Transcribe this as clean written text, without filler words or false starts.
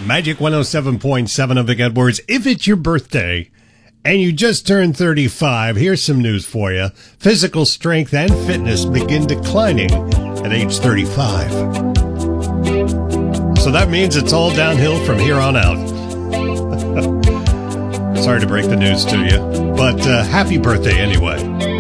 Magic 107.7 of Vic Edwards. If it's your birthday and you just turned 35, here's some news for you. Physical strength and fitness begin declining at age 35. So that means it's all downhill from here on out. Sorry to break the news to you, but happy birthday anyway.